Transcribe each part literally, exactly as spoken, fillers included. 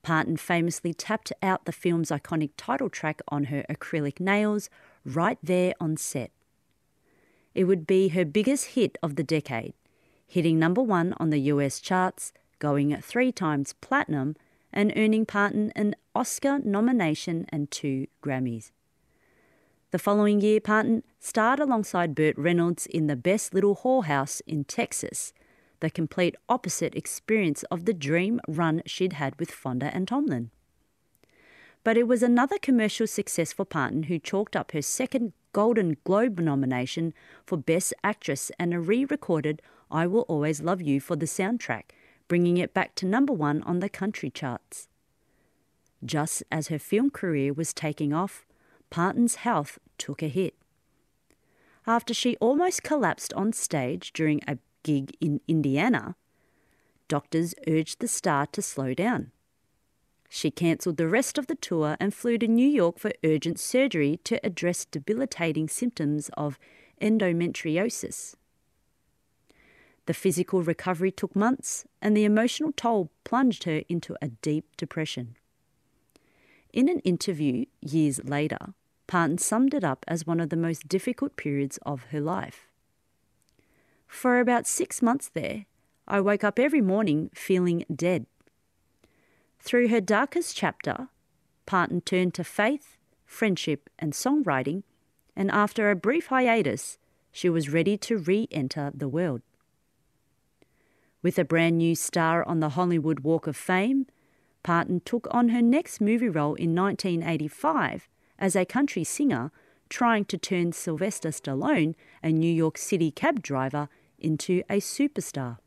Parton famously tapped out the film's iconic title track on her acrylic nails right there on set. It would be her biggest hit of the decade, hitting number one on the U S charts, going three times platinum, and earning Parton an Oscar nomination and two Grammys. The following year, Parton starred alongside Burt Reynolds in The Best Little Whorehouse in Texas, the complete opposite experience of the dream run she'd had with Fonda and Tomlin. But it was another commercial success for Parton, who chalked up her second Golden Globe nomination for Best Actress and a re-recorded I Will Always Love You for the soundtrack, bringing it back to number one on the country charts. Just as her film career was taking off, Parton's health took a hit. After she almost collapsed on stage during a gig in Indiana, doctors urged the star to slow down. She cancelled the rest of the tour and flew to New York for urgent surgery to address debilitating symptoms of endometriosis. The physical recovery took months, and the emotional toll plunged her into a deep depression. In an interview years later, Parton summed it up as one of the most difficult periods of her life. For about six months there, I woke up every morning feeling dead. Through her darkest chapter, Parton turned to faith, friendship and songwriting, and after a brief hiatus, she was ready to re-enter the world. With a brand new star on the Hollywood Walk of Fame, Parton took on her next movie role in nineteen eighty-five as a country singer trying to turn Sylvester Stallone, a New York City cab driver, into a superstar.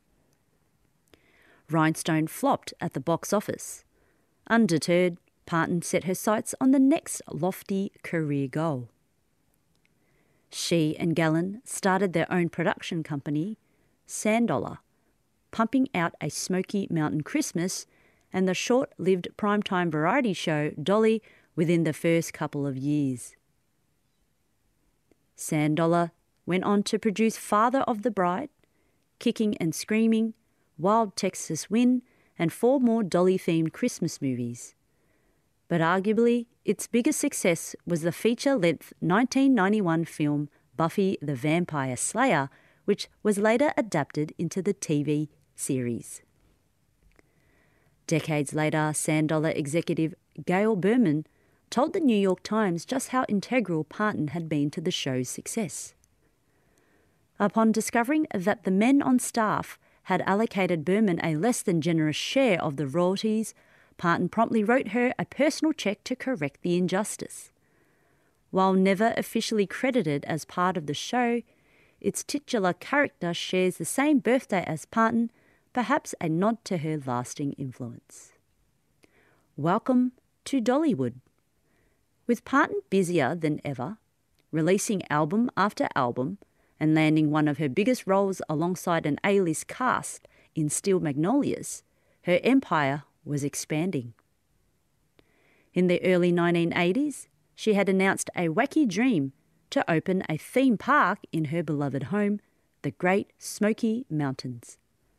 Rhinestone flopped at the box office. Undeterred, Parton set her sights on the next lofty career goal. She and Gallen started their own production company, Sandolla, pumping out a Smoky Mountain Christmas and the short-lived primetime variety show Dolly within the first couple of years. Sandolla went on to produce Father of the Bride, Kicking and Screaming, Wild Texas Wind, and four more Dolly-themed Christmas movies. But arguably, its biggest success was the feature-length nineteen ninety-one film Buffy the Vampire Slayer, which was later adapted into the T V series. Decades later, Sandolla executive Gail Berman told the New York Times just how integral Parton had been to the show's success. Upon discovering that the men on staff had allocated Berman a less than generous share of the royalties, Parton promptly wrote her a personal check to correct the injustice. While never officially credited as part of the show, its titular character shares the same birthday as Parton, perhaps a nod to her lasting influence. Welcome to Dollywood. With Parton busier than ever, releasing album after album and landing one of her biggest roles alongside an A-list cast in Steel Magnolias, her empire was expanding. In the early nineteen eighties, she had announced a wacky dream to open a theme park in her beloved home, the Great Smoky Mountains.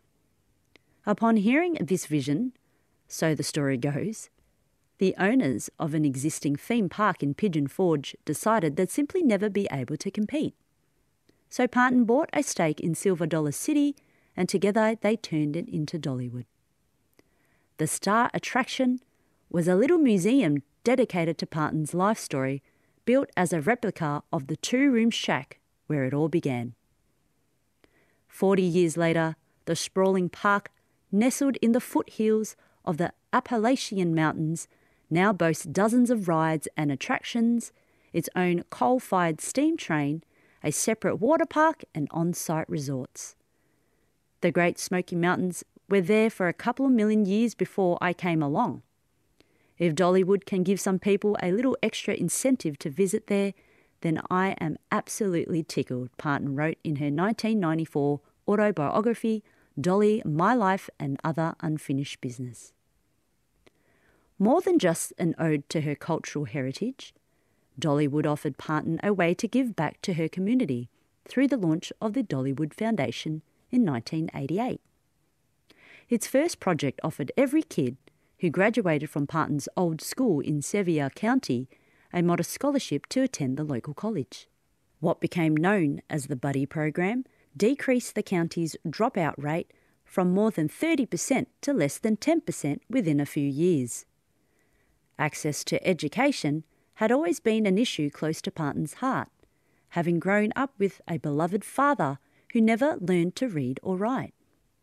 Upon hearing this vision, so the story goes, the owners of an existing theme park in Pigeon Forge decided they'd simply never be able to compete. So Parton bought a stake in Silver Dollar City, and together they turned it into Dollywood. The star attraction was a little museum dedicated to Parton's life story, built as a replica of the two-room shack where it all began. Forty years later, the sprawling park, nestled in the foothills of the Appalachian Mountains, now boasts dozens of rides and attractions, its own coal-fired steam train, a separate water park and on-site resorts. The Great Smoky Mountains were there for a couple of million years before I came along. If Dollywood can give some people a little extra incentive to visit there, then I am absolutely tickled, Parton wrote in her nineteen ninety-four autobiography, Dolly, My Life and Other Unfinished Business. More than just an ode to her cultural heritage, Dollywood offered Parton a way to give back to her community through the launch of the Dollywood Foundation in nineteen eighty-eight. Its first project offered every kid who graduated from Parton's old school in Sevier County, a modest scholarship to attend the local college. What became known as the Buddy Program decreased the county's dropout rate from more than thirty percent to less than ten percent within a few years. Access to education had always been an issue close to Parton's heart, having grown up with a beloved father who never learned to read or write.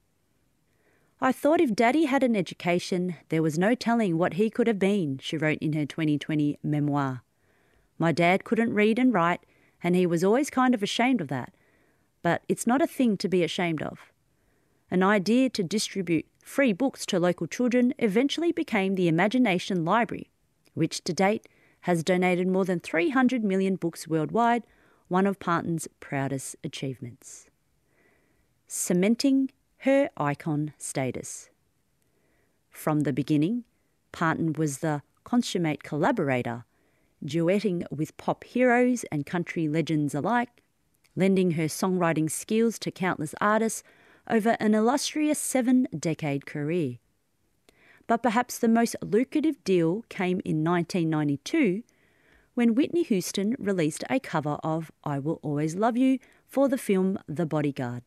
"I thought if Daddy had an education, there was no telling what he could have been," she wrote in her twenty twenty memoir. "My dad couldn't read and write, and he was always kind of ashamed of that. But it's not a thing to be ashamed of." An idea to distribute free books to local children eventually became the Imagination Library, which to date has donated more than three hundred million books worldwide, one of Parton's proudest achievements. Cementing her icon status. From the beginning, Parton was the consummate collaborator, duetting with pop heroes and country legends alike, lending her songwriting skills to countless artists over an illustrious seven-decade career. But perhaps the most lucrative deal came in nineteen ninety-two, when Whitney Houston released a cover of I Will Always Love You for the film The Bodyguard.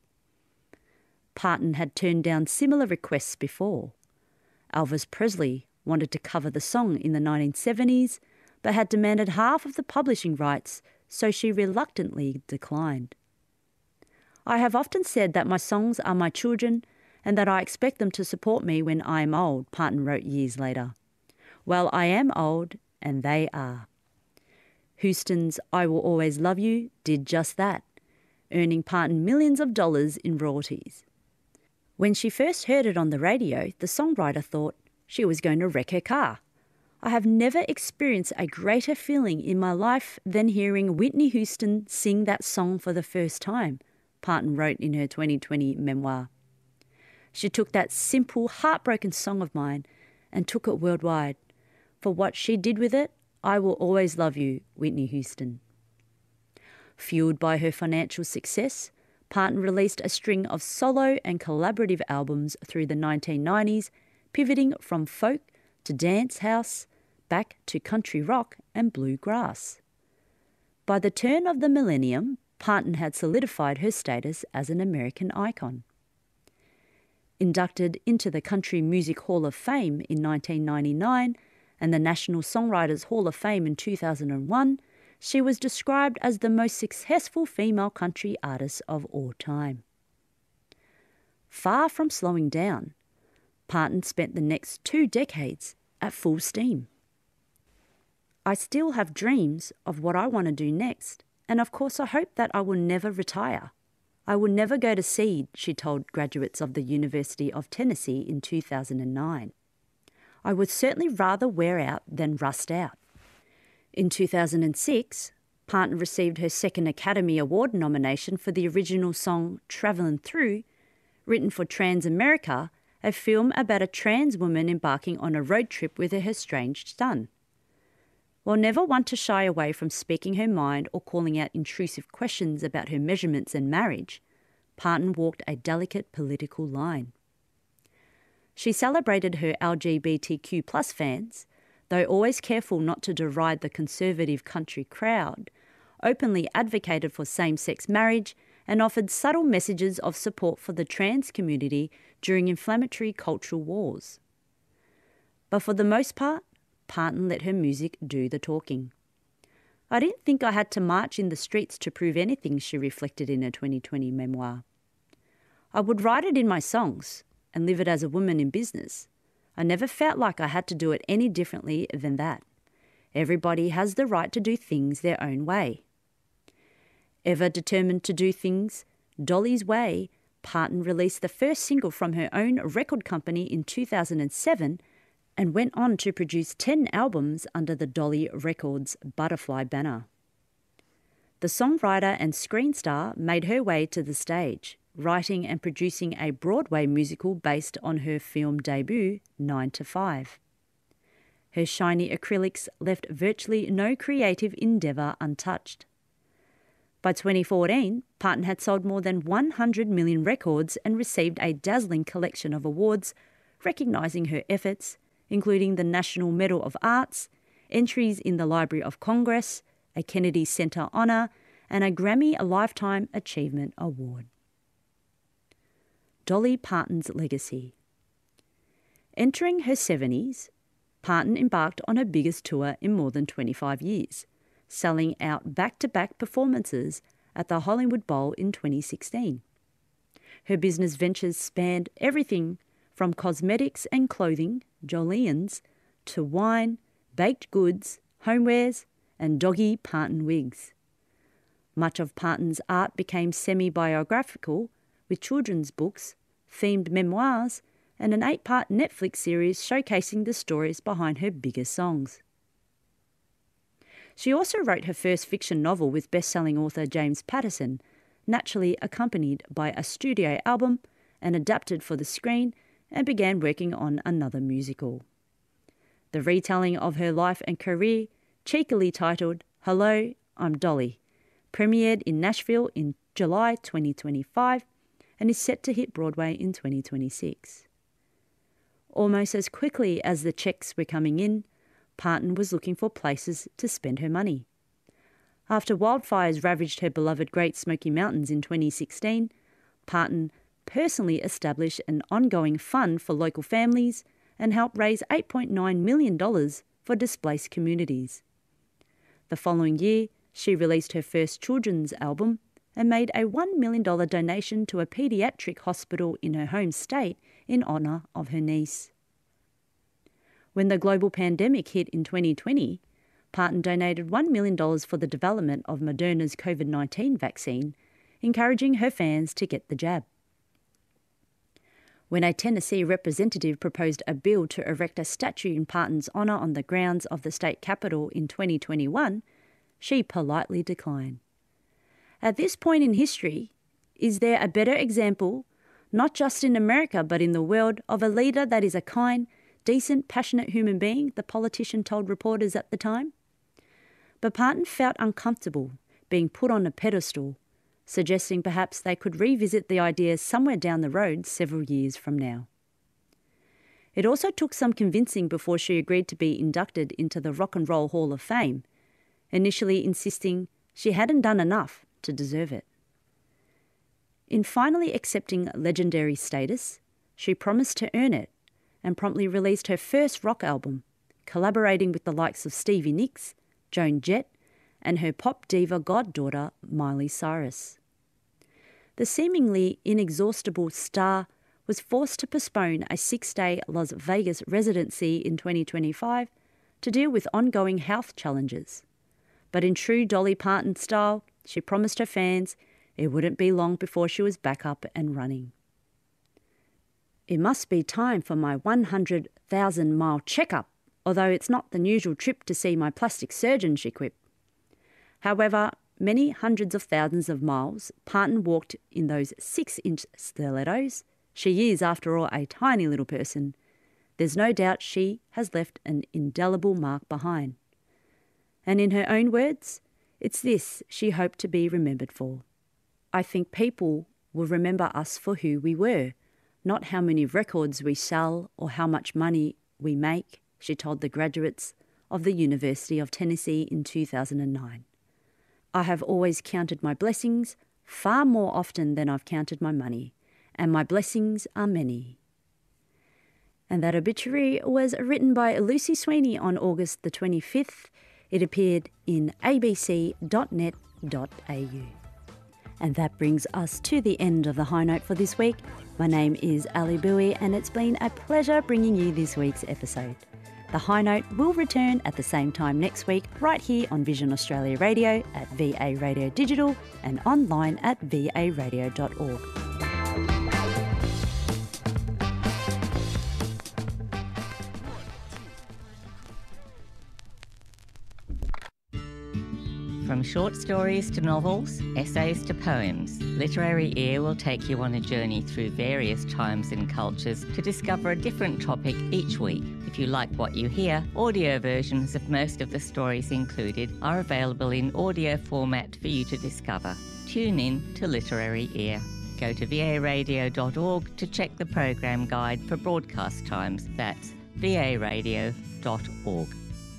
Parton had turned down similar requests before. Elvis Presley wanted to cover the song in the nineteen seventies, but had demanded half of the publishing rights, so she reluctantly declined. "I have often said that my songs are my children and that I expect them to support me when I am old," Parton wrote years later. "Well, I am old and they are." Houston's I Will Always Love You did just that, earning Parton millions of dollars in royalties. When she first heard it on the radio, the songwriter thought she was going to wreck her car. "I have never experienced a greater feeling in my life than hearing Whitney Houston sing that song for the first time," Parton wrote in her twenty twenty memoir. "She took that simple, heartbroken song of mine and took it worldwide. For what she did with it, I will always love you, Whitney Houston." Fueled by her financial success, Parton released a string of solo and collaborative albums through the nineteen nineties, pivoting from folk to dance house, back to country rock and bluegrass. By the turn of the millennium, Parton had solidified her status as an American icon. Inducted into the Country Music Hall of Fame in nineteen ninety-nine and the National Songwriters Hall of Fame in two thousand one, she was described as the most successful female country artist of all time. Far from slowing down, Parton spent the next two decades at full steam. "I still have dreams of what I want to do next, and of course I hope that I will never retire. I will never go to seed," she told graduates of the University of Tennessee in two thousand nine. "I would certainly rather wear out than rust out." In two thousand six, Parton received her second Academy Award nomination for the original song Travelin' Through, written for Transamerica, a film about a trans woman embarking on a road trip with her estranged son. While never one to shy away from speaking her mind or calling out intrusive questions about her measurements and marriage, Parton walked a delicate political line. She celebrated her L G B T Q plus fans, though always careful not to deride the conservative country crowd, openly advocated for same-sex marriage and offered subtle messages of support for the trans community during inflammatory cultural wars. But for the most part, Parton let her music do the talking. "I didn't think I had to march in the streets to prove anything," she reflected in her twenty twenty memoir. "I would write it in my songs and live it as a woman in business. I never felt like I had to do it any differently than that. Everybody has the right to do things their own way." Ever determined to do things Dolly's way, Parton released the first single from her own record company in two thousand seven and went on to produce ten albums under the Dolly Records Butterfly banner. The songwriter and screen star made her way to the stage, writing and producing a Broadway musical based on her film debut, Nine to Five. Her shiny acrylics left virtually no creative endeavour untouched. By twenty fourteen, Parton had sold more than one hundred million records and received a dazzling collection of awards recognising her efforts, including the National Medal of Arts, entries in the Library of Congress, a Kennedy Center Honor, and a Grammy Lifetime Achievement Award. Dolly Parton's legacy. Entering her seventies, Parton embarked on her biggest tour in more than twenty-five years, selling out back-to-back performances at the Hollywood Bowl in twenty sixteen. Her business ventures spanned everything from cosmetics and clothing, Jolene's, to wine, baked goods, homewares, and doggy Parton wigs. Much of Parton's art became semi-biographical, with children's books, themed memoirs, and an eight-part Netflix series showcasing the stories behind her biggest songs. She also wrote her first fiction novel with best-selling author James Patterson, naturally accompanied by a studio album and adapted for the screen, and began working on another musical. The retelling of her life and career, cheekily titled Hello, I'm Dolly, premiered in Nashville in July twenty twenty-five and is set to hit Broadway in twenty twenty-six. Almost as quickly as the checks were coming in, Parton was looking for places to spend her money. After wildfires ravaged her beloved Great Smoky Mountains in twenty sixteen, Parton personally established an ongoing fund for local families and helped raise eight point nine million dollars for displaced communities. The following year, she released her first children's album and made a one million dollars donation to a paediatric hospital in her home state in honour of her niece. When the global pandemic hit in twenty twenty, Parton donated one million dollars for the development of Moderna's COVID nineteen vaccine, encouraging her fans to get the jab. When a Tennessee representative proposed a bill to erect a statue in Parton's honour on the grounds of the state capitol in twenty twenty-one, she politely declined. At this point in history, is there a better example, not just in America but in the world, of a leader that is a kind, decent, passionate human being, the politician told reporters at the time? But Parton felt uncomfortable being put on a pedestal, suggesting perhaps they could revisit the idea somewhere down the road several years from now. It also took some convincing before she agreed to be inducted into the Rock and Roll Hall of Fame, initially insisting she hadn't done enough to deserve it. In finally accepting legendary status, she promised to earn it and promptly released her first rock album, collaborating with the likes of Stevie Nicks, Joan Jett, and her pop diva goddaughter Miley Cyrus. The seemingly inexhaustible star was forced to postpone a six-day Las Vegas residency in twenty twenty-five to deal with ongoing health challenges. But in true Dolly Parton style, she promised her fans it wouldn't be long before she was back up and running. It must be time for my one hundred thousand mile checkup, although it's not the usual trip to see my plastic surgeon, she quipped. However, many hundreds of thousands of miles Parton walked in those six-inch stilettos. She is, after all, a tiny little person. There's no doubt she has left an indelible mark behind. And in her own words, it's this she hoped to be remembered for. I think people will remember us for who we were, not how many records we sell or how much money we make, she told the graduates of the University of Tennessee in two thousand nine. I have always counted my blessings far more often than I've counted my money, and my blessings are many. And that obituary was written by Lucy Sweeney on August the twenty-fifth. It appeared in a b c dot net dot a u. And that brings us to the end of the High Note for this week. My name is Ali Bowie, and it's been a pleasure bringing you this week's episode. The High Note will return at the same time next week, right here on Vision Australia Radio, at V A Radio Digital, and online at v a radio dot org. From short stories to novels, essays to poems, Literary Ear will take you on a journey through various times and cultures to discover a different topic each week. If you like what you hear, audio versions of most of the stories included are available in audio format for you to discover. Tune in to Literary Ear. Go to v a radio dot org to check the program guide for broadcast times. That's v a radio dot org.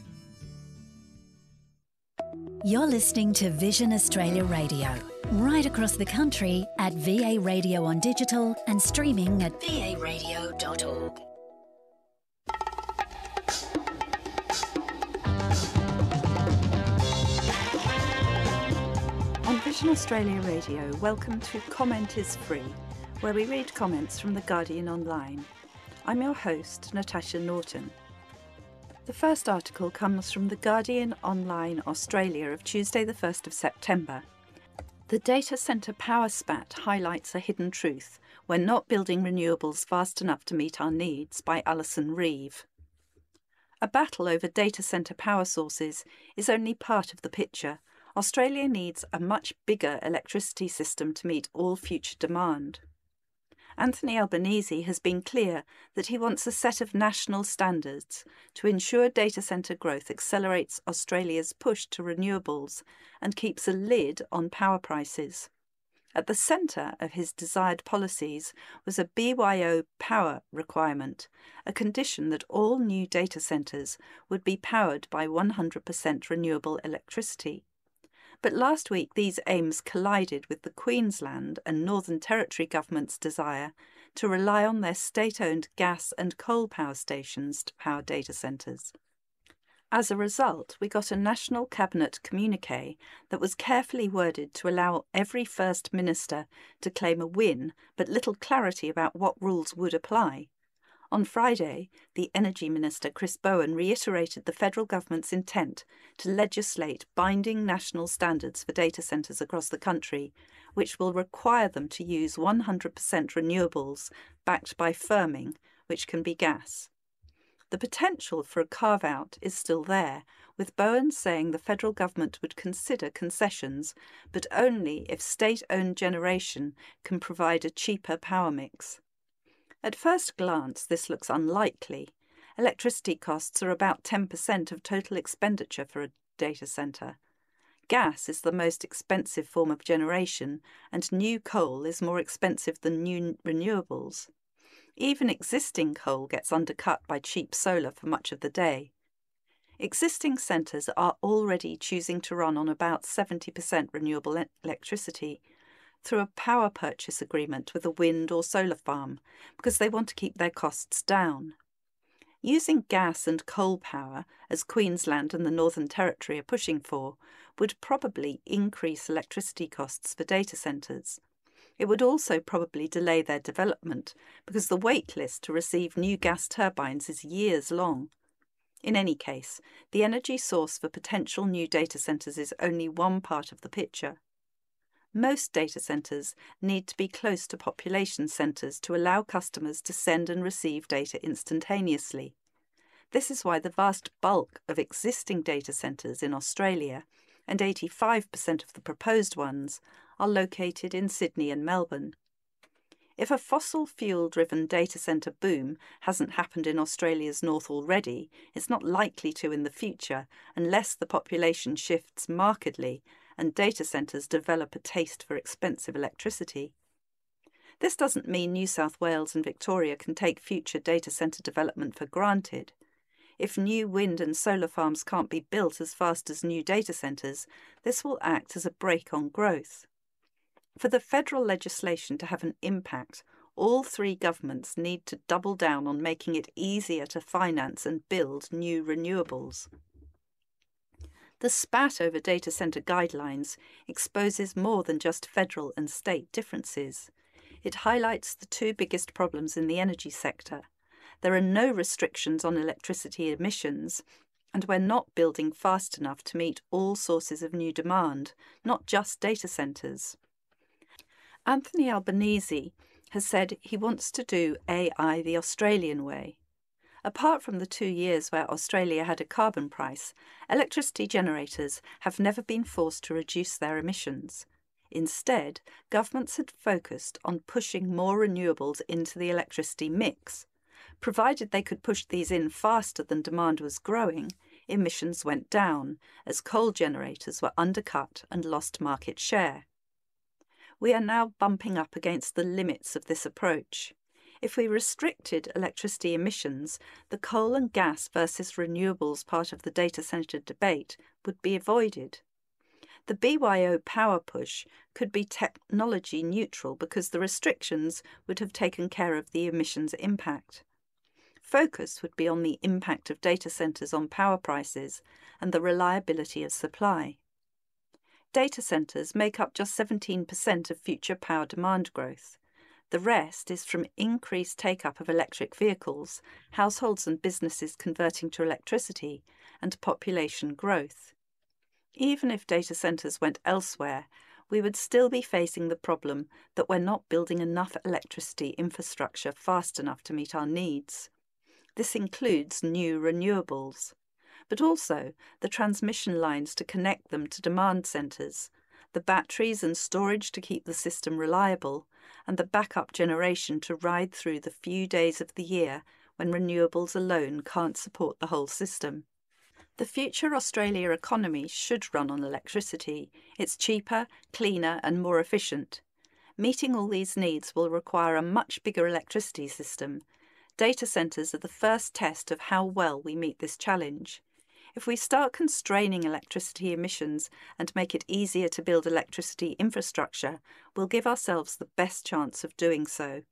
You're listening to Vision Australia Radio, right across the country at V A Radio on digital and streaming at v a radio dot org. On Vision Australia Radio, welcome to Comment is Free, where we read comments from The Guardian Online. I'm your host, Natasha Norton. The first article comes from The Guardian Online Australia of Tuesday the first of September. The data centre power spat highlights a hidden truth. We're not building renewables fast enough to meet our needs, by Alison Reeve. A battle over data centre power sources is only part of the picture. Australia needs a much bigger electricity system to meet all future demand. Anthony Albanese has been clear that he wants a set of national standards to ensure data centre growth accelerates Australia's push to renewables and keeps a lid on power prices. At the centre of his desired policies was a B Y O power requirement, a condition that all new data centres would be powered by one hundred percent renewable electricity. But last week these aims collided with the Queensland and Northern Territory government's desire to rely on their state-owned gas and coal power stations to power data centres. As a result, we got a National Cabinet communiqué that was carefully worded to allow every First Minister to claim a win, but little clarity about what rules would apply. On Friday, the Energy Minister Chris Bowen reiterated the federal government's intent to legislate binding national standards for data centres across the country, which will require them to use one hundred percent renewables backed by firming, which can be gas. The potential for a carve-out is still there, with Bowen saying the federal government would consider concessions, but only if state-owned generation can provide a cheaper power mix. At first glance, this looks unlikely. Electricity costs are about ten percent of total expenditure for a data centre. Gas is the most expensive form of generation, and new coal is more expensive than new renewables. Even existing coal gets undercut by cheap solar for much of the day. Existing centres are already choosing to run on about seventy percent renewable e- electricity, through a power purchase agreement with a wind or solar farm, because they want to keep their costs down. Using gas and coal power, as Queensland and the Northern Territory are pushing for, would probably increase electricity costs for data centres. It would also probably delay their development, because the wait list to receive new gas turbines is years long. In any case, the energy source for potential new data centres is only one part of the picture. Most data centres need to be close to population centres to allow customers to send and receive data instantaneously. This is why the vast bulk of existing data centres in Australia, and eighty-five percent of the proposed ones, are located in Sydney and Melbourne. If a fossil fuel-driven data centre boom hasn't happened in Australia's north already, it's not likely to in the future unless the population shifts markedly and data centres develop a taste for expensive electricity. This doesn't mean New South Wales and Victoria can take future data centre development for granted. If new wind and solar farms can't be built as fast as new data centres, this will act as a brake on growth. For the federal legislation to have an impact, all three governments need to double down on making it easier to finance and build new renewables. The spat over data centre guidelines exposes more than just federal and state differences. It highlights the two biggest problems in the energy sector. There are no restrictions on electricity emissions, and we're not building fast enough to meet all sources of new demand, not just data centres. Anthony Albanese has said he wants to do A I the Australian way. Apart from the two years where Australia had a carbon price, electricity generators have never been forced to reduce their emissions. Instead, governments had focused on pushing more renewables into the electricity mix. Provided they could push these in faster than demand was growing, emissions went down, as coal generators were undercut and lost market share. We are now bumping up against the limits of this approach. If we restricted electricity emissions, the coal and gas versus renewables part of the data centre debate would be avoided. The B Y O power push could be technology neutral because the restrictions would have taken care of the emissions impact. Focus would be on the impact of data centres on power prices and the reliability of supply. Data centres make up just seventeen percent of future power demand growth. The rest is from increased take-up of electric vehicles, households and businesses converting to electricity, and population growth. Even if data centres went elsewhere, we would still be facing the problem that we're not building enough electricity infrastructure fast enough to meet our needs. This includes new renewables, but also the transmission lines to connect them to demand centres, the batteries and storage to keep the system reliable, and the backup generation to ride through the few days of the year when renewables alone can't support the whole system. The future Australia economy should run on electricity. It's cheaper, cleaner and more efficient. Meeting all these needs will require a much bigger electricity system. Data centres are the first test of how well we meet this challenge. If we start constraining electricity emissions and make it easier to build electricity infrastructure, we'll give ourselves the best chance of doing so.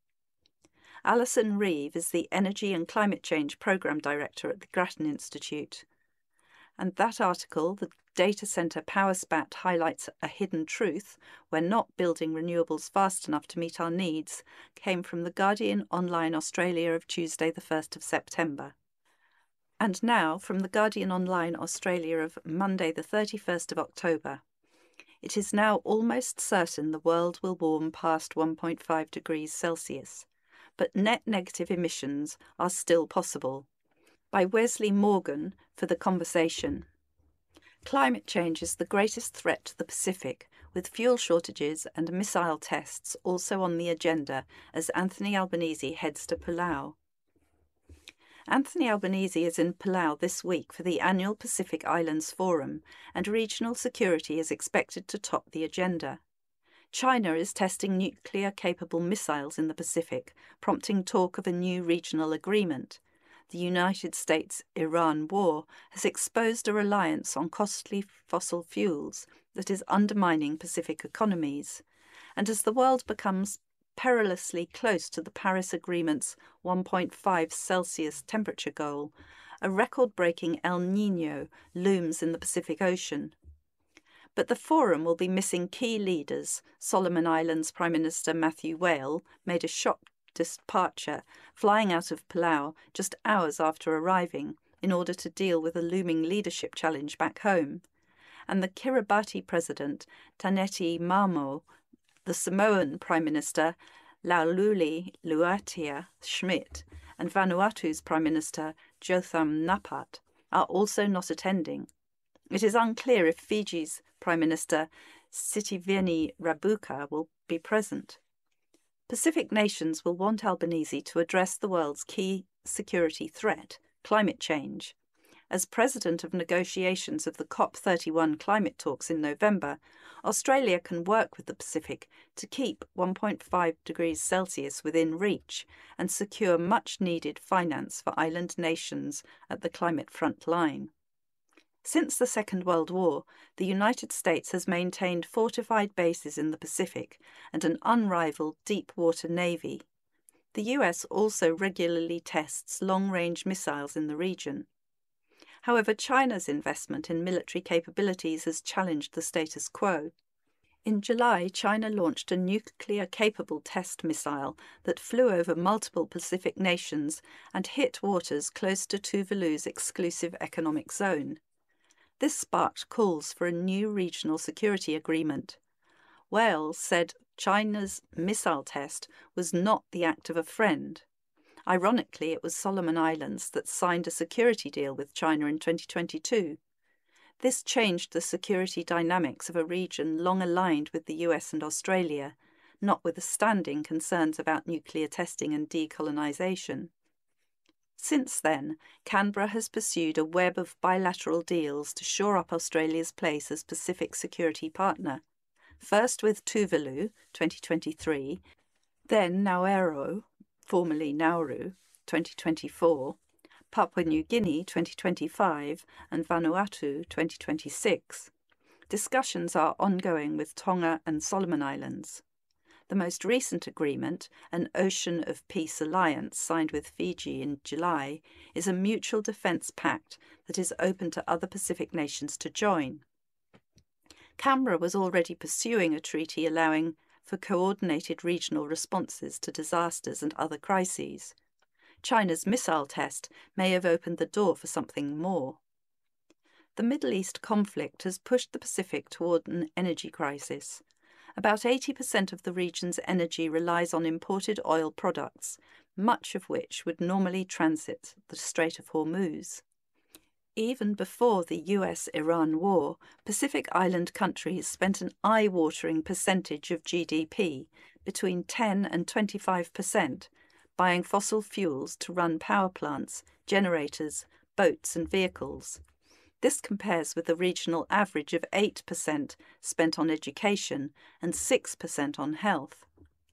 Alison Reeve is the Energy and Climate Change Programme Director at the Grattan Institute. And that article, The Data Centre Power Spat Highlights a Hidden Truth, We're Not Building Renewables Fast Enough to Meet Our Needs, came from The Guardian Online Australia of Tuesday the first of September. And now from The Guardian Online Australia of Monday the thirty-first of October. It is now almost certain the world will warm past one point five degrees Celsius, but net negative emissions are still possible. By Wesley Morgan for The Conversation. Climate change is the greatest threat to the Pacific, with fuel shortages and missile tests also on the agenda as Anthony Albanese heads to Palau. Anthony Albanese is in Palau this week for the annual Pacific Islands Forum, and regional security is expected to top the agenda. China is testing nuclear-capable missiles in the Pacific, prompting talk of a new regional agreement. The United States-Iran war has exposed a reliance on costly fossil fuels that is undermining Pacific economies. And as the world becomes perilously close to the Paris Agreement's one point five Celsius temperature goal, a record-breaking El Niño looms in the Pacific Ocean. But the forum will be missing key leaders. Solomon Islands Prime Minister Matthew Whale made a shock departure, flying out of Palau just hours after arriving in order to deal with a looming leadership challenge back home. And the Kiribati President Taneti Mamo, the Samoan Prime Minister Laululi Luatia Schmidt, and Vanuatu's Prime Minister Jotham Napat are also not attending. It is unclear if Fiji's Prime Minister Sitiveni Rabuka will be present. Pacific nations will want Albanese to address the world's key security threat, climate change. As president of negotiations of the COP thirty-one climate talks in November, Australia can work with the Pacific to keep one point five degrees Celsius within reach and secure much-needed finance for island nations at the climate front line. Since the Second World War, the United States has maintained fortified bases in the Pacific and an unrivalled deep-water navy. The U S also regularly tests long-range missiles in the region. However, China's investment in military capabilities has challenged the status quo. In July, China launched a nuclear-capable test missile that flew over multiple Pacific nations and hit waters close to Tuvalu's exclusive economic zone. This sparked calls for a new regional security agreement. Wales said China's missile test was not the act of a friend. Ironically, it was Solomon Islands that signed a security deal with China in twenty twenty-two. This changed the security dynamics of a region long aligned with the U S and Australia, notwithstanding concerns about nuclear testing and decolonisation. Since then, Canberra has pursued a web of bilateral deals to shore up Australia's place as Pacific security partner, first with Tuvalu, twenty twenty-three, then Nauru, formerly Nauru, twenty twenty-four, Papua New Guinea twenty twenty-five and Vanuatu twenty twenty-six. Discussions are ongoing with Tonga and Solomon Islands. The most recent agreement, an Ocean of Peace alliance signed with Fiji in July, is a mutual defence pact that is open to other Pacific nations to join. Canberra was already pursuing a treaty allowing for coordinated regional responses to disasters and other crises. China's missile test may have opened the door for something more. The Middle East conflict has pushed the Pacific toward an energy crisis. About eighty percent of the region's energy relies on imported oil products, much of which would normally transit the Strait of Hormuz. Even before the U S Iran war, Pacific Island countries spent an eye-watering percentage of G D P, between ten and twenty-five percent, buying fossil fuels to run power plants, generators, boats and vehicles. This compares with the regional average of eight percent spent on education and six percent on health.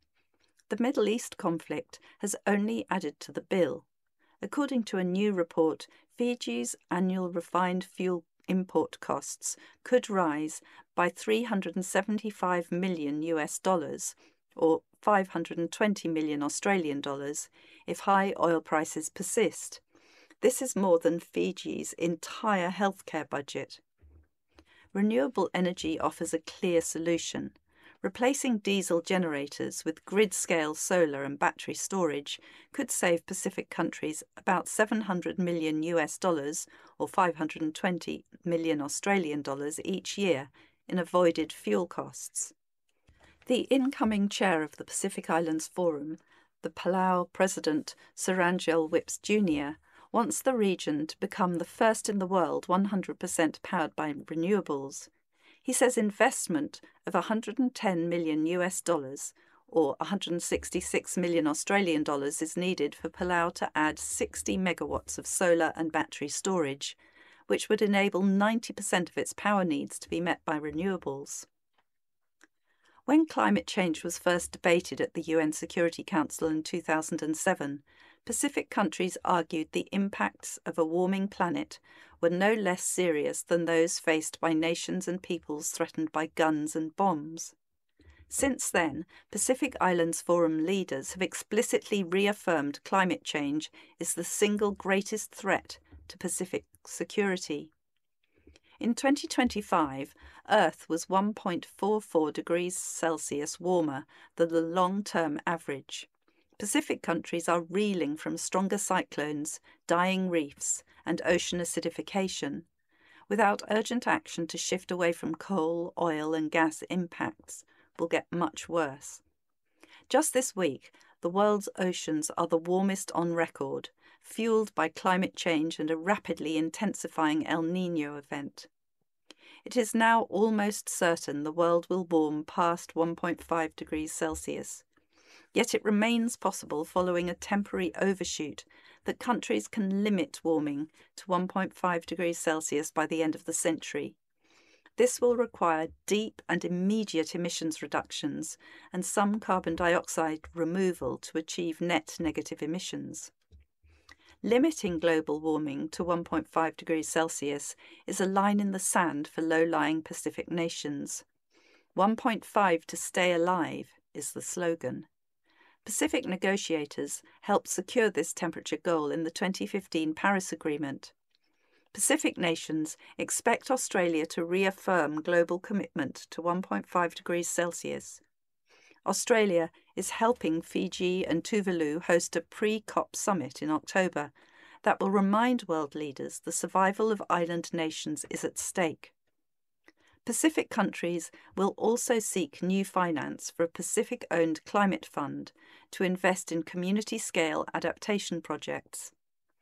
The Middle East conflict has only added to the bill. According to a new report, Fiji's annual refined fuel import costs could rise by three hundred seventy-five million U S dollars or five hundred twenty million Australian dollars if high oil prices persist. This is more than Fiji's entire healthcare budget. Renewable energy offers a clear solution. Replacing diesel generators with grid-scale solar and battery storage could save Pacific countries about seven hundred million U S dollars or five hundred twenty million Australian dollars each year in avoided fuel costs. The incoming chair of the Pacific Islands Forum, the Palau President Surangel Whipps Junior, wants the region to become the first in the world one hundred percent powered by renewables. He says investment of one hundred ten million U S dollars or one hundred sixty-six million Australian dollars is needed for Palau to add sixty megawatts of solar and battery storage, which would enable ninety percent of its power needs to be met by renewables. When climate change was first debated at the U N Security Council in two thousand seven, Pacific countries argued the impacts of a warming planet were no less serious than those faced by nations and peoples threatened by guns and bombs. Since then, Pacific Islands Forum leaders have explicitly reaffirmed climate change is the single greatest threat to Pacific security. In twenty twenty-five, Earth was one point four four degrees Celsius warmer than the long-term average. Pacific countries are reeling from stronger cyclones, dying reefs, and ocean acidification. Without urgent action to shift away from coal, oil, and gas impacts, will get much worse. Just this week, the world's oceans are the warmest on record, fueled by climate change and a rapidly intensifying El Niño event. It is now almost certain the world will warm past one point five degrees Celsius. Yet it remains possible following a temporary overshoot that countries can limit warming to one point five degrees Celsius by the end of the century. This will require deep and immediate emissions reductions and some carbon dioxide removal to achieve net negative emissions. Limiting global warming to one point five degrees Celsius is a line in the sand for low-lying Pacific nations. one point five to stay alive is the slogan. Pacific negotiators helped secure this temperature goal in the twenty fifteen Paris Agreement. Pacific nations expect Australia to reaffirm global commitment to one point five degrees Celsius. Australia is helping Fiji and Tuvalu host a pre-COP summit in October that will remind world leaders the survival of island nations is at stake. Pacific countries will also seek new finance for a Pacific-owned climate fund to invest in community-scale adaptation projects.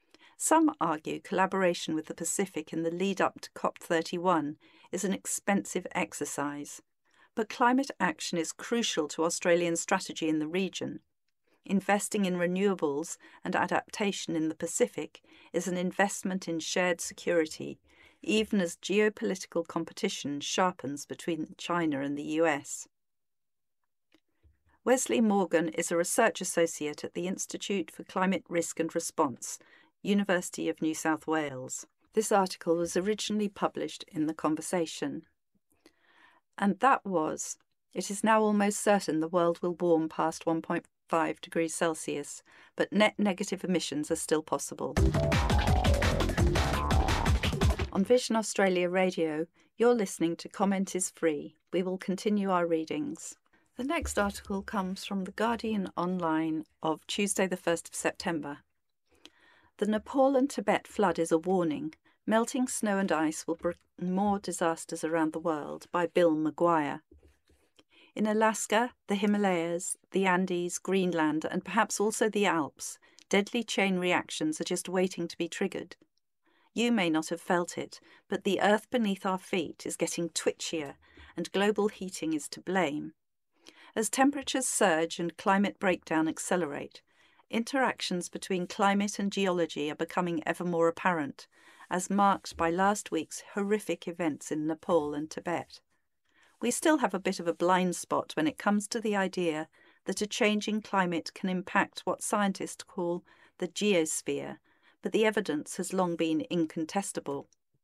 Some argue collaboration with the Pacific in the lead-up to COP thirty-one is an expensive exercise, but climate action is crucial to Australian strategy in the region. Investing in renewables and adaptation in the Pacific is an investment in shared security, even as geopolitical competition sharpens between China and the U S. Wesley Morgan is a research associate at the Institute for Climate Risk and Response, University of New South Wales. This article was originally published in The Conversation. And that was, "It is now almost certain the world will warm past one point five degrees Celsius, but net negative emissions are still possible." On Vision Australia Radio, you're listening to Comment is Free. We will continue our readings. The next article comes from The Guardian Online of Tuesday the first of September. The Nepal and Tibet flood is a warning. Melting snow and ice will bring more disasters around the world, by Bill Maguire. In Alaska, the Himalayas, the Andes, Greenland, and perhaps also the Alps, deadly chain reactions are just waiting to be triggered. You may not have felt it, but the earth beneath our feet is getting twitchier, and global heating is to blame. As temperatures surge and climate breakdown accelerate, interactions between climate and geology are becoming ever more apparent, as marked by last week's horrific events in Nepal and Tibet. We still have a bit of a blind spot when it comes to the idea that a changing climate can impact what scientists call the geosphere, but the evidence has long been incontestable.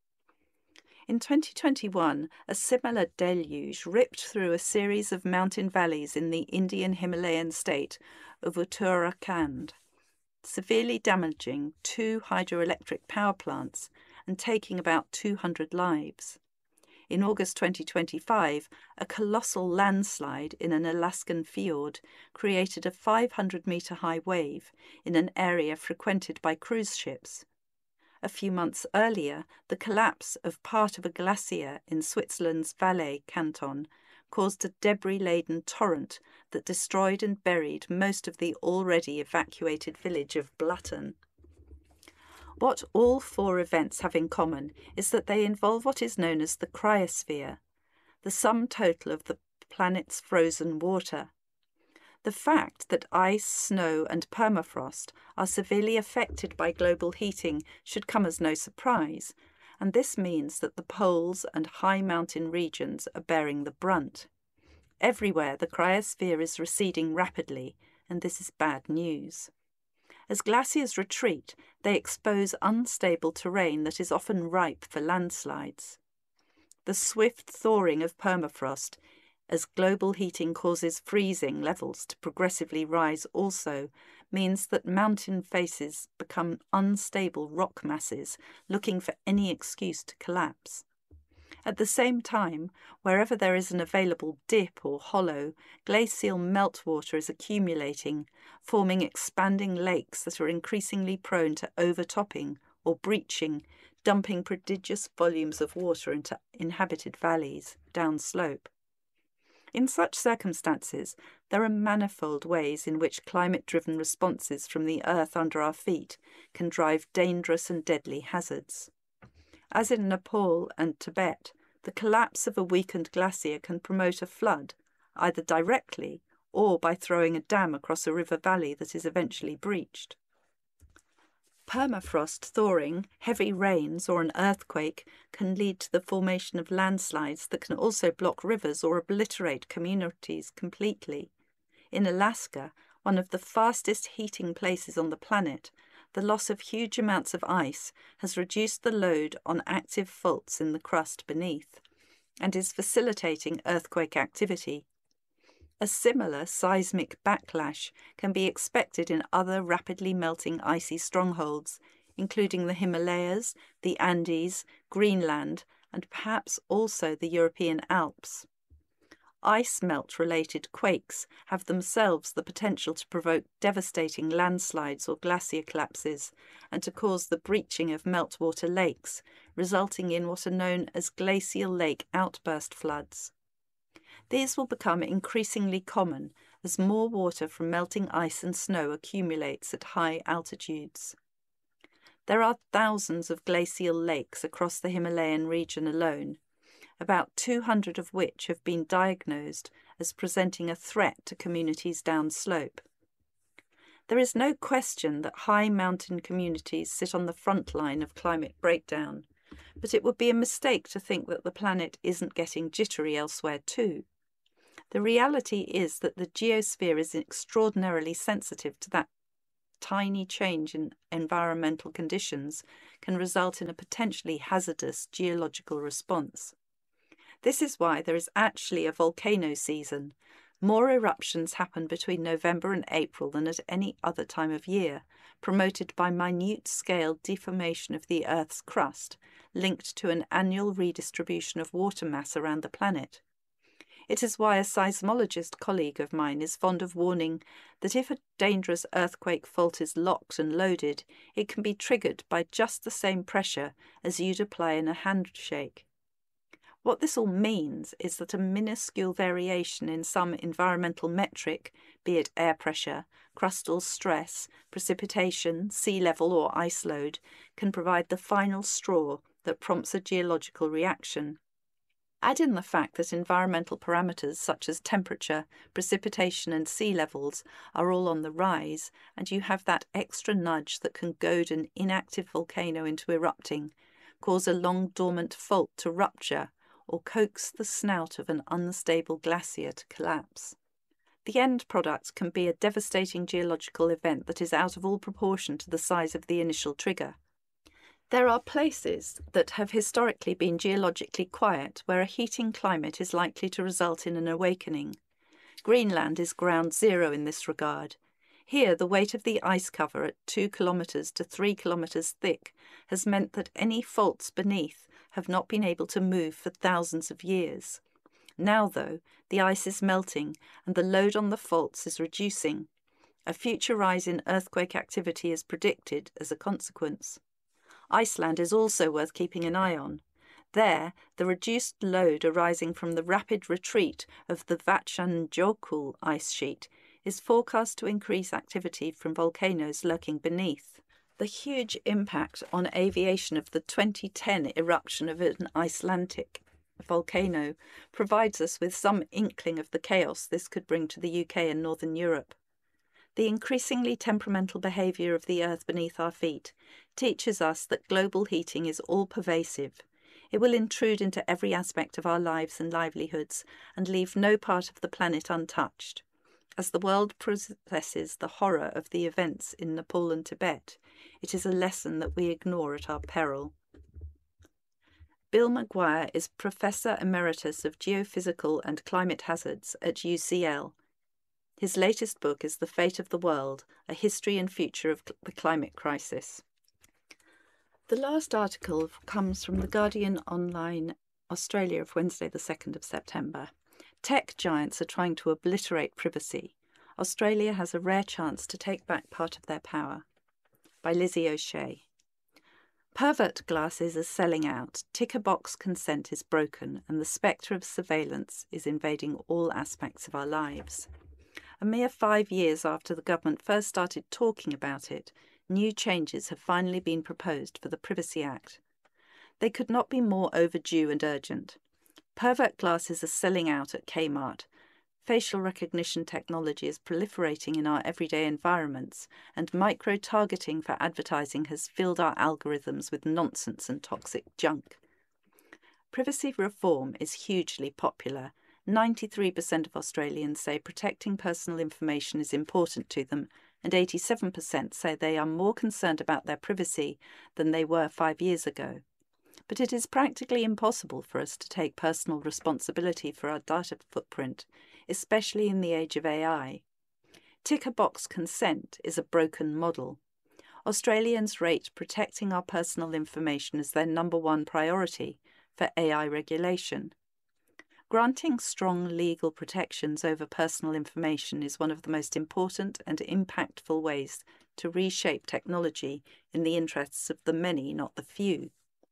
In twenty twenty-one, a similar deluge ripped through a series of mountain valleys in the Indian Himalayan state of Uttarakhand, severely damaging two hydroelectric power plants and taking about two hundred lives. In August twenty twenty-five, a colossal landslide in an Alaskan fjord created a five hundred metre high wave in an area frequented by cruise ships. A few months earlier, the collapse of part of a glacier in Switzerland's Valais canton caused a debris-laden torrent that destroyed and buried most of the already evacuated village of Blutton. What all four events have in common is that they involve what is known as the cryosphere, the sum total of the planet's frozen water. The fact that ice, snow and permafrost are severely affected by global heating should come as no surprise, and this means that the poles and high mountain regions are bearing the brunt. Everywhere the cryosphere is receding rapidly, and this is bad news. As glaciers retreat, they expose unstable terrain that is often ripe for landslides. The swift thawing of permafrost, as global heating causes freezing levels to progressively rise also, means that mountain faces become unstable rock masses looking for any excuse to collapse. At the same time, wherever there is an available dip or hollow, glacial meltwater is accumulating, forming expanding lakes that are increasingly prone to overtopping or breaching, dumping prodigious volumes of water into inhabited valleys downslope. In such circumstances, there are manifold ways in which climate-driven responses from the earth under our feet can drive dangerous and deadly hazards. As in Nepal and Tibet, the collapse of a weakened glacier can promote a flood, either directly or by throwing a dam across a river valley that is eventually breached. Permafrost thawing, heavy rains or an earthquake can lead to the formation of landslides that can also block rivers or obliterate communities completely. In Alaska, one of the fastest heating places on the planet, the loss of huge amounts of ice has reduced the load on active faults in the crust beneath, and is facilitating earthquake activity. A similar seismic backlash can be expected in other rapidly melting icy strongholds, including the Himalayas, the Andes, Greenland, and perhaps also the European Alps. Ice melt-related quakes have themselves the potential to provoke devastating landslides or glacier collapses and to cause the breaching of meltwater lakes, resulting in what are known as glacial lake outburst floods. These will become increasingly common as more water from melting ice and snow accumulates at high altitudes. There are thousands of glacial lakes across the Himalayan region alone, about two hundred of which have been diagnosed as presenting a threat to communities downslope. There is no question that high mountain communities sit on the front line of climate breakdown, but it would be a mistake to think that the planet isn't getting jittery elsewhere too. The reality is that the geosphere is extraordinarily sensitive to that tiny change in environmental conditions can result in a potentially hazardous geological response. This is why there is actually a volcano season. More eruptions happen between November and April than at any other time of year, promoted by minute-scale deformation of the Earth's crust, linked to an annual redistribution of water mass around the planet. It is why a seismologist colleague of mine is fond of warning that if a dangerous earthquake fault is locked and loaded, it can be triggered by just the same pressure as you'd apply in a handshake. What this all means is that a minuscule variation in some environmental metric, be it air pressure, crustal stress, precipitation, sea level or ice load, can provide the final straw that prompts a geological reaction. Add in the fact that environmental parameters such as temperature, precipitation and sea levels are all on the rise, and you have that extra nudge that can goad an inactive volcano into erupting, cause a long dormant fault to rupture, or coax the snout of an unstable glacier to collapse. The end product can be a devastating geological event that is out of all proportion to the size of the initial trigger. There are places that have historically been geologically quiet where a heating climate is likely to result in an awakening. Greenland is ground zero in this regard. Here, the weight of the ice cover at two kilometres to three kilometres thick has meant that any faults beneath have not been able to move for thousands of years. Now, though, the ice is melting and the load on the faults is reducing. A future rise in earthquake activity is predicted as a consequence. Iceland is also worth keeping an eye on. There, the reduced load arising from the rapid retreat of the Vatnajökull ice sheet is forecast to increase activity from volcanoes lurking beneath. The huge impact on aviation of the twenty ten eruption of an Icelandic volcano provides us with some inkling of the chaos this could bring to the U K and Northern Europe. The increasingly temperamental behaviour of the earth beneath our feet teaches us that global heating is all-pervasive. It will intrude into every aspect of our lives and livelihoods and leave no part of the planet untouched. As the world processes the horror of the events in Nepal and Tibet, it is a lesson that we ignore at our peril. Bill Maguire is Professor Emeritus of Geophysical and Climate Hazards at U C L. His latest book is The Fate of the World, A History and Future of the Climate Crisis. The last article comes from The Guardian Online Australia of Wednesday the second of September. Tech giants are trying to obliterate privacy. Australia has a rare chance to take back part of their power. By Lizzie O'Shea. Pervert glasses are selling out, ticker box consent is broken, and the spectre of surveillance is invading all aspects of our lives. A mere five years after the government first started talking about it, new changes have finally been proposed for the Privacy Act. They could not be more overdue and urgent. Pervert glasses are selling out at Kmart. Facial recognition technology is proliferating in our everyday environments, and micro-targeting for advertising has filled our algorithms with nonsense and toxic junk. Privacy reform is hugely popular. ninety-three percent of Australians say protecting personal information is important to them, and eighty-seven percent say they are more concerned about their privacy than they were five years ago. But it is practically impossible for us to take personal responsibility for our data footprint, especially in the age of A I. Ticker box consent is a broken model. Australians rate protecting our personal information as their number one priority for A I regulation. Granting strong legal protections over personal information is one of the most important and impactful ways to reshape technology in the interests of the many, not the few.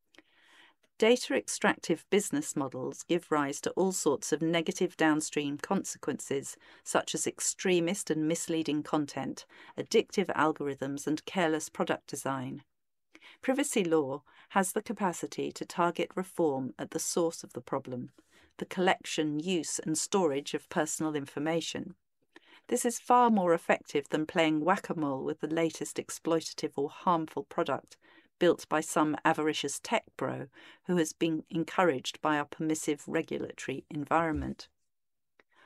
Data extractive business models give rise to all sorts of negative downstream consequences, such as extremist and misleading content, addictive algorithms, and careless product design. Privacy law has the capacity to target reform at the source of the problem, the collection, use, and storage of personal information. This is far more effective than playing whack-a-mole with the latest exploitative or harmful product built by some avaricious tech bro who has been encouraged by our permissive regulatory environment.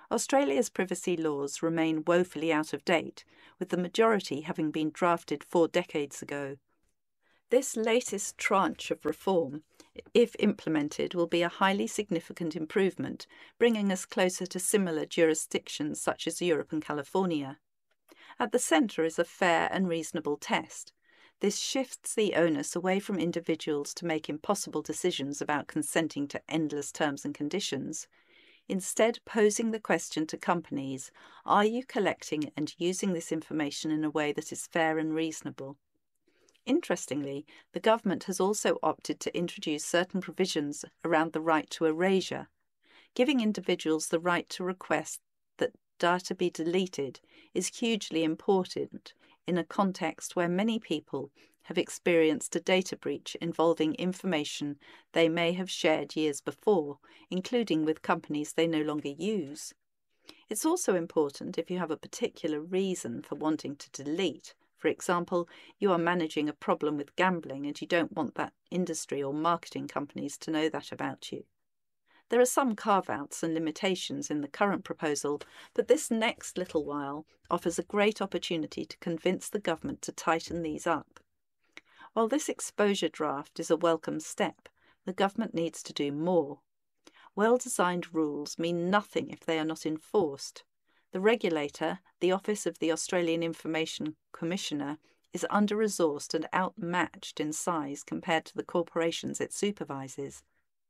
Australia's privacy laws remain woefully out of date, with the majority having been drafted four decades ago. This latest tranche of reform, if implemented, will be a highly significant improvement, bringing us closer to similar jurisdictions such as Europe and California. At the centre is a fair and reasonable test. This shifts the onus away from individuals to make impossible decisions about consenting to endless terms and conditions, instead posing the question to companies, are you collecting and using this information in a way that is fair and reasonable? Interestingly, the government has also opted to introduce certain provisions around the right to erasure, giving individuals the right to request that data be deleted is hugely important in a context where many people have experienced a data breach involving information they may have shared years before, including with companies they no longer use. It's also important if you have a particular reason for wanting to delete. For example, you are managing a problem with gambling and you don't want that industry or marketing companies to know that about you. There are some carve-outs and limitations in the current proposal, but this next little while offers a great opportunity to convince the government to tighten these up. While this exposure draft is a welcome step, the government needs to do more. Well-designed rules mean nothing if they are not enforced. The regulator, the Office of the Australian Information Commissioner, is under-resourced and outmatched in size compared to the corporations it supervises.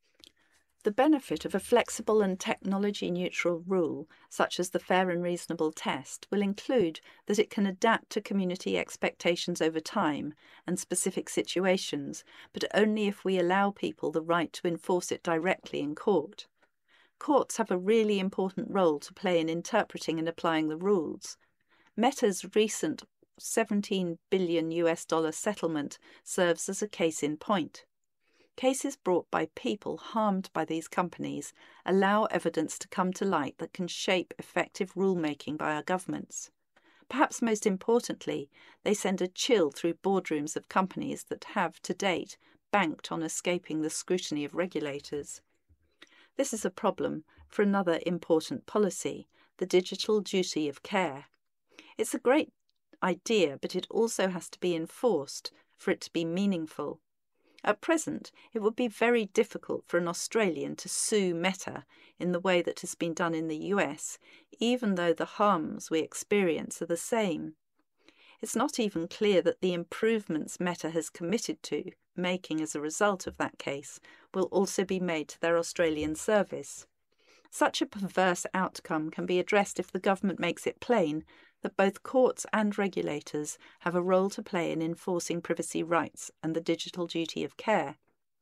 The benefit of a flexible and technology-neutral rule, such as the fair and reasonable test, will include that it can adapt to community expectations over time and specific situations, but only if we allow people the right to enforce it directly in court. Courts have a really important role to play in interpreting and applying the rules. Meta's recent seventeen billion US dollar settlement serves as a case in point. Cases brought by people harmed by these companies allow evidence to come to light that can shape effective rulemaking by our governments. Perhaps most importantly, they send a chill through boardrooms of companies that have, to date, banked on escaping the scrutiny of regulators. This is a problem for another important policy, the digital duty of care. It's a great idea, but it also has to be enforced for it to be meaningful. At present, it would be very difficult for an Australian to sue Meta in the way that has been done in the U S, even though the harms we experience are the same. It's not even clear that the improvements Meta has committed to making as a result of that case will also be made to their Australian service. Such a perverse outcome can be addressed if the government makes it plain that both courts and regulators have a role to play in enforcing privacy rights and the digital duty of care.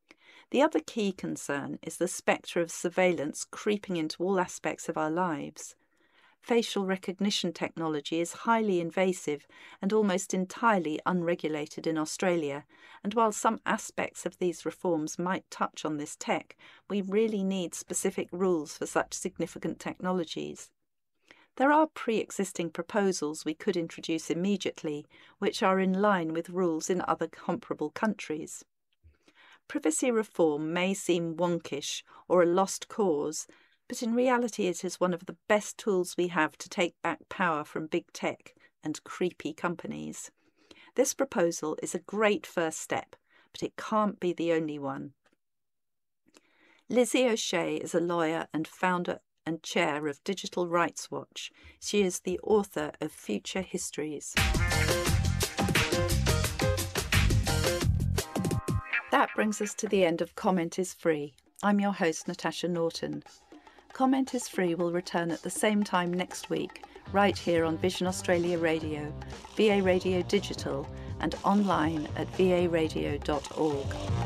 The other key concern is the spectre of surveillance creeping into all aspects of our lives. Facial recognition technology is highly invasive and almost entirely unregulated in Australia, and while some aspects of these reforms might touch on this tech, we really need specific rules for such significant technologies. There are pre-existing proposals we could introduce immediately, which are in line with rules in other comparable countries. Privacy reform may seem wonkish or a lost cause, but in reality it is one of the best tools we have to take back power from big tech and creepy companies. This proposal is a great first step, but it can't be the only one. Lizzie O'Shea is a lawyer and founder and chair of Digital Rights Watch. She is the author of Future Histories. That brings us to the end of Comment is Free. I'm your host, Natasha Norton. Comment is Free will return at the same time next week, right here on Vision Australia Radio, V A Radio Digital, and online at v a radio dot org.